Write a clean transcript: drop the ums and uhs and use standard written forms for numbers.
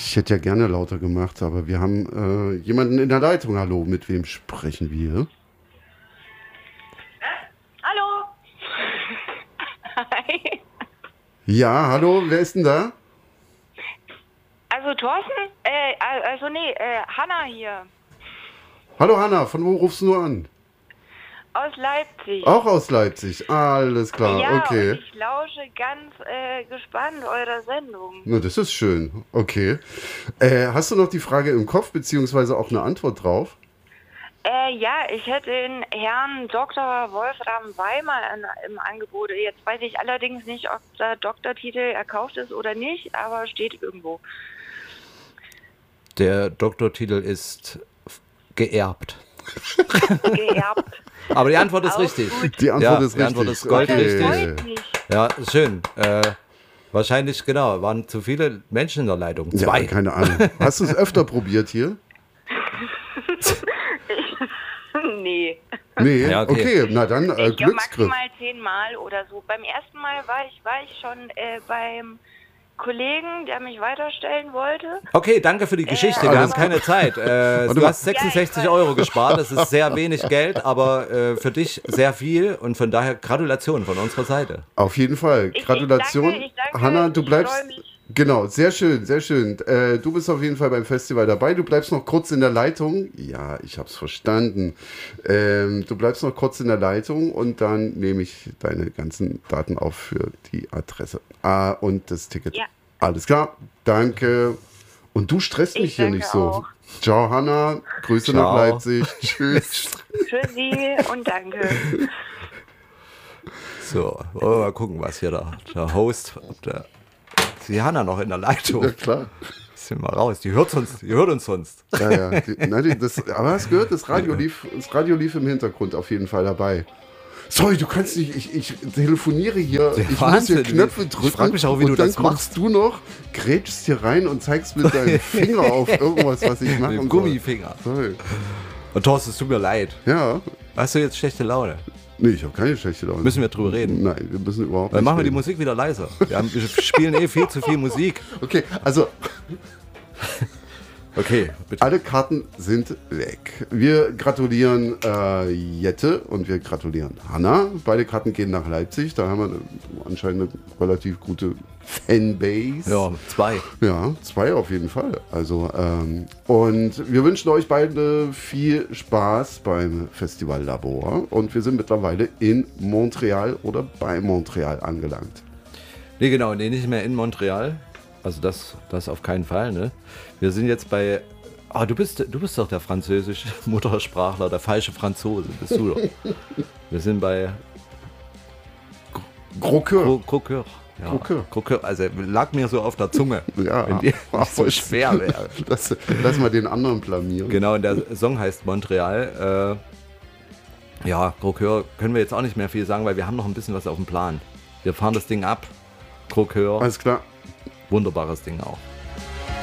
Ich hätte ja gerne lauter gemacht, aber wir haben jemanden in der Leitung. Hallo, mit wem sprechen wir? Hallo. Hi. Ja, hallo, wer ist denn da? Also Thorsten? Hanna hier. Hallo Hanna, von wo rufst du an? Aus Leipzig. Auch aus Leipzig, alles klar, ja, okay. Und ich lausche ganz gespannt eurer Sendung. Na, das ist schön, okay. Hast du noch die Frage im Kopf, beziehungsweise auch eine Antwort drauf? Ja, ich hätte den Herrn Dr. Wolfram Weimer im Angebot. Jetzt weiß ich allerdings nicht, ob der Doktortitel erkauft ist oder nicht, aber steht irgendwo. Der Doktortitel ist geerbt. Geerbt. Aber die Antwort ist Auch richtig. gut. Die Antwort ist Die richtig. Antwort ist goldrichtig. Freut mich. Ja, schön. Wahrscheinlich, genau, waren zu viele Menschen in der Leitung. 2. Ja, keine Ahnung. Hast du es öfter probiert hier? Nee. Nee, Ja, okay. Na dann Ich glaube Glücksgriff. maximal 10 Mal oder so. Beim ersten Mal war ich schon beim Kollegen, der mich weiterstellen wollte. Okay, danke für die Geschichte. Wir haben keine Zeit. Du hast 66 Euro gespart. Das ist sehr wenig Geld, aber für dich sehr viel. Und von daher Gratulation von unserer Seite. Auf jeden Fall. Gratulation. Ich danke, Hanna, du ich bleibst. freu mich. Genau, sehr schön, sehr schön. Du bist auf jeden Fall beim Festival dabei. Du bleibst noch kurz in der Leitung. Ja, ich hab's verstanden. Du bleibst noch kurz in der Leitung und dann nehme ich deine ganzen Daten auf für die Adresse. Und das Ticket. Ja. Alles klar, danke. Und du stresst mich Ich hier danke nicht so. auch. Ciao, Hanna. Grüße nach Ciao. Leipzig. Tschüss. Tschüssi und danke. So, wollen wir mal gucken, was hier der Host, ob der ist die Hanna noch in der Leitung. Ja, klar. Sind wir raus. Die hört uns sonst. Ja, ja. Aber hast gehört, das Radio lief im Hintergrund auf jeden Fall dabei. Sorry, du kannst nicht, ich telefoniere hier, ich muss hier Wahnsinn. Knöpfe drücken. Ich frag mich auch, wie und du dann das kommst du noch, grätschst hier rein und zeigst mit deinem Finger auf irgendwas, was ich mache. Mit dem Gummifinger. Sorry. Und Thorsten, es tut mir leid. Ja, Hast du jetzt schlechte Laune? nee, ich habe keine schlechte Laune. Müssen wir drüber reden? Nein, wir müssen überhaupt Dann nicht machen wir die reden. Musik wieder leiser. Wir spielen viel zu viel Musik. Okay, also Okay, bitte. alle Karten sind weg. Wir gratulieren Jette und wir gratulieren Hanna. Beide Karten gehen nach Leipzig. Da haben wir anscheinend eine relativ gute Fanbase. Ja, 2. Ja, 2 auf jeden Fall. Also, und wir wünschen euch beide viel Spaß beim Festival Labor. Und wir sind mittlerweile in Montreal oder bei Montreal angelangt. Nee, genau, nee, nicht mehr in Montreal. Also das auf keinen Fall, ne? Wir sind jetzt bei. Ah, du bist doch der französische Muttersprachler, der falsche Franzose, bist du doch. Wir sind bei Croqueur. Croqueur. Ja, Croqueur. Croqueur. Also lag mir so auf der Zunge. Ja, wenn die nicht so schwer wäre. Lass mal den anderen blamieren. Genau, und der Song heißt Montreal. Ja, Croqueur können wir jetzt auch nicht mehr viel sagen, weil wir haben noch ein bisschen was auf dem Plan. Wir fahren das Ding ab. Croqueur. Alles klar. Wunderbares Ding auch.